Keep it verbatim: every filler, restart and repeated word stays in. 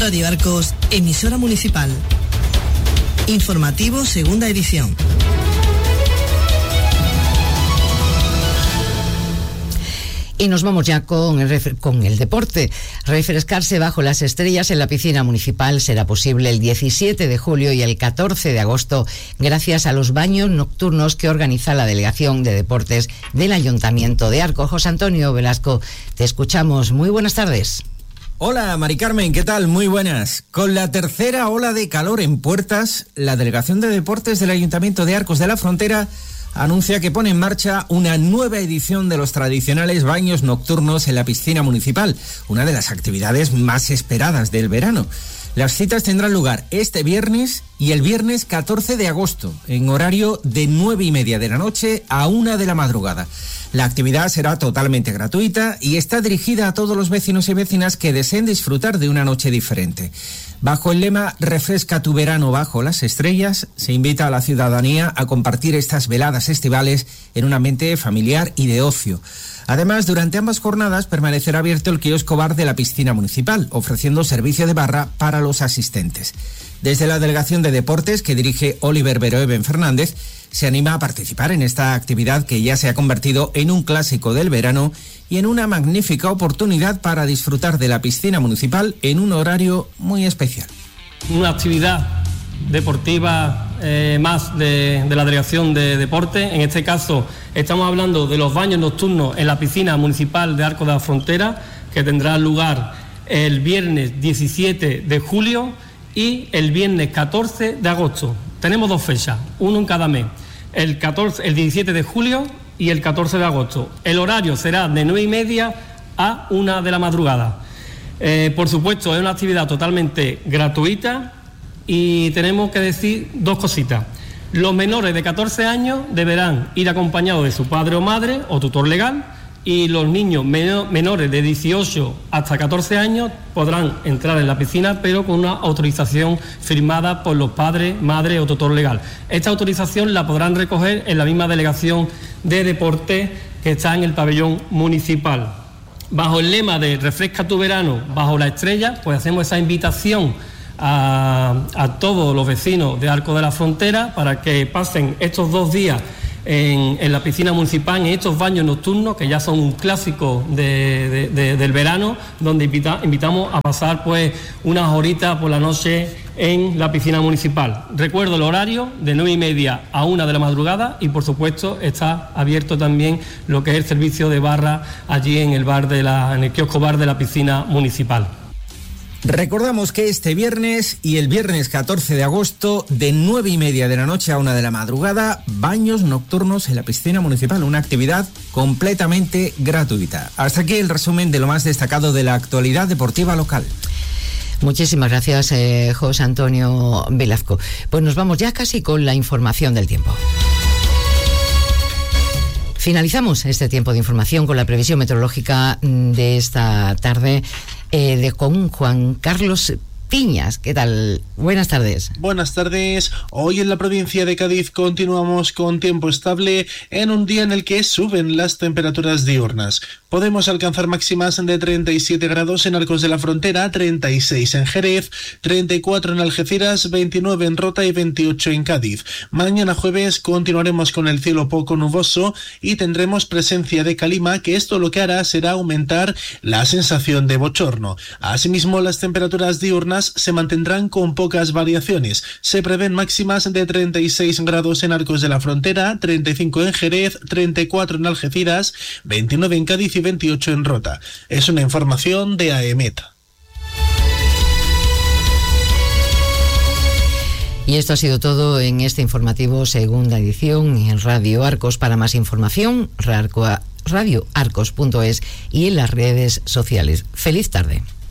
Radio Arcos, emisora municipal. Informativo, segunda edición. Y nos vamos ya con el, con el deporte. Refrescarse bajo las estrellas en la piscina municipal será posible el diecisiete de julio y el catorce de agosto gracias a los baños nocturnos que organiza la Delegación de Deportes del Ayuntamiento de Arcos. José Antonio Velasco, te escuchamos. Muy buenas tardes. Hola, Mari Carmen, ¿qué tal? Muy buenas. Con la tercera ola de calor en puertas, la Delegación de Deportes del Ayuntamiento de Arcos de la Frontera anuncia que pone en marcha una nueva edición de los tradicionales baños nocturnos en la piscina municipal, una de las actividades más esperadas del verano. Las citas tendrán lugar este viernes y el viernes catorce de agosto, en horario de nueve y media de la noche a una de la madrugada. La actividad será totalmente gratuita y está dirigida a todos los vecinos y vecinas que deseen disfrutar de una noche diferente. Bajo el lema Refresca tu verano bajo las estrellas, se invita a la ciudadanía a compartir estas veladas estivales en un ambiente familiar y de ocio. Además, durante ambas jornadas permanecerá abierto el kiosco bar de la piscina municipal, ofreciendo servicio de barra para los asistentes. Desde la Delegación de Deportes, que dirige Oliver Beroeben Fernández, se anima a participar en esta actividad que ya se ha convertido en un clásico del verano y en una magnífica oportunidad para disfrutar de la piscina municipal en un horario muy especial. Una actividad deportiva eh, más de, de la Delegación de Deporte. En este caso estamos hablando de los baños nocturnos en la piscina municipal de Arcos de la Frontera, que tendrá lugar el viernes diecisiete de julio y el viernes catorce de agosto. Tenemos dos fechas, uno en cada mes, el, catorce, el diecisiete de julio y el catorce de agosto. El horario será de nueve y media a una de la madrugada. Eh, por supuesto, es una actividad totalmente gratuita y tenemos que decir dos cositas. Los menores de catorce años deberán ir acompañados de su padre o madre o tutor legal, y los niños menores de dieciocho hasta catorce años podrán entrar en la piscina, pero con una autorización firmada por los padres, madre o tutor legal. Esta autorización la podrán recoger en la misma Delegación de Deporte que está en el pabellón municipal. Bajo el lema de Refresca tu verano bajo la estrella, pues hacemos esa invitación a, a todos los vecinos de Arcos de la Frontera para que pasen estos dos días En, en la piscina municipal, en estos baños nocturnos que ya son un clásico de, de, de, del verano, donde invita, invitamos a pasar pues unas horitas por la noche en la piscina municipal. Recuerdo el horario de nueve y media a una de la madrugada y por supuesto está abierto también lo que es el servicio de barra allí en el bar de la, en el kiosco bar de la piscina municipal. Recordamos que este viernes y el viernes catorce de agosto, de nueve y media de la noche a una de la madrugada, baños nocturnos en la piscina municipal, una actividad completamente gratuita. Hasta aquí el resumen de lo más destacado de la actualidad deportiva local. Muchísimas gracias, eh, José Antonio Velasco. Pues nos vamos ya casi con la información del tiempo. Finalizamos este tiempo de información con la previsión meteorológica de esta tarde eh, de con Juan Carlos Piñas. ¿Qué tal? Buenas tardes. Buenas tardes. Hoy en la provincia de Cádiz continuamos con tiempo estable en un día en el que suben las temperaturas diurnas. Podemos alcanzar máximas de treinta y siete grados en Arcos de la Frontera, treinta y seis en Jerez, treinta y cuatro en Algeciras, veintinueve en Rota y veintiocho en Cádiz. Mañana jueves continuaremos con el cielo poco nuboso y tendremos presencia de calima, que esto lo que hará será aumentar la sensación de bochorno. Asimismo, las temperaturas diurnas se mantendrán con pocas variaciones. Se prevén máximas de treinta y seis grados en Arcos de la Frontera, treinta y cinco en Jerez, treinta y cuatro en Algeciras, veintinueve en Cádiz y veintiocho en Rota. Es una información de AEMET. Y esto ha sido todo en este informativo segunda edición en Radio Arcos. Para más información, radio arcos punto es y en las redes sociales. Feliz tarde.